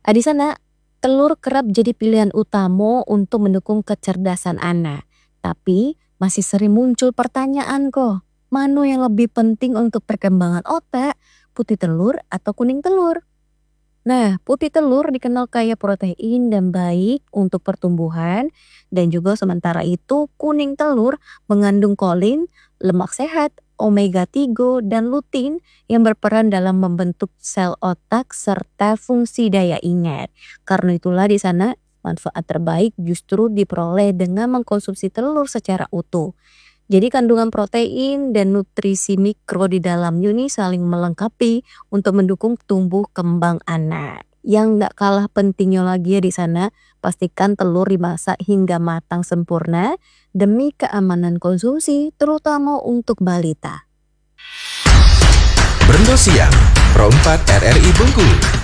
Di sana, telur kerap jadi pilihan utama untuk mendukung kecerdasan anak. Tapi masih sering muncul pertanyaan kok, mana yang lebih penting untuk perkembangan otak, putih telur atau kuning telur? Nah, putih telur dikenal kaya protein dan baik untuk pertumbuhan, dan juga sementara itu kuning telur mengandung kolin, lemak sehat, omega 3 dan lutein yang berperan dalam membentuk sel otak serta fungsi daya ingat. Karena itulah di sana manfaat terbaik justru diperoleh dengan mengkonsumsi telur secara utuh. Jadi kandungan protein dan nutrisi mikro di dalamnya ini saling melengkapi untuk mendukung tumbuh kembang anak. Yang nggak kalah pentingnya lagi ya di sana, pastikan telur dimasak hingga matang sempurna demi keamanan konsumsi, terutama untuk balita. Brendo Siang, Pro 4 RRI Bengkulu.